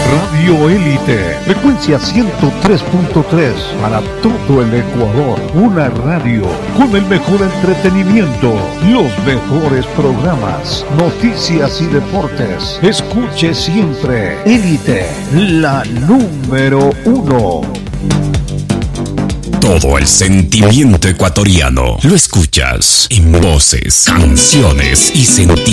Radio Élite, frecuencia 103.3 para todo el Ecuador. Una radio con el mejor entretenimiento, los mejores programas, noticias y deportes. Escuche siempre Élite, la número 1. Todo el sentimiento ecuatoriano lo escuchas en voces, canciones y sentimientos.